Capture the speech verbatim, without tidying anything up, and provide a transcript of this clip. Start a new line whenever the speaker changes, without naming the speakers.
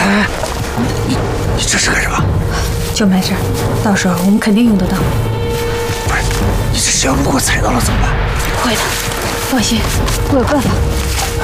哎，你你这是干什么？
就埋这儿，到时候我们肯定用得到。
不是，你这要是给我踩到了怎么办？
不会的，放心，我有办法。